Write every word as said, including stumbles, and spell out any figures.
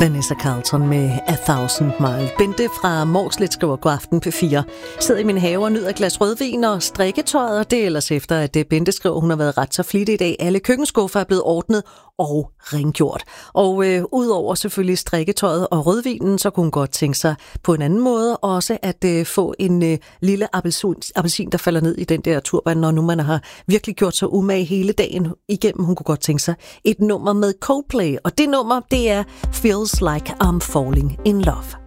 Vanessa Carlton med A Thousand Mile. Bente fra Mårslet skriver god aften P fire. Sidder i min have og nyder et glas rødvin og strikketøjet, og det er ellers efter, at Bente skriver, hun har været ret så flittig i dag. Alle køkkenskuffer er blevet ordnet og rengjort. Og øh, udover selvfølgelig strikketøjet og rødvinen, så kunne hun godt tænke sig på en anden måde også at øh, få en øh, lille appelsin, appelsin, der falder ned i den der turban, når nu man har virkelig gjort sig umage hele dagen igennem. Hun kunne godt tænke sig et nummer med Coldplay, og det nummer, det er Feels Like I'm Falling in Love.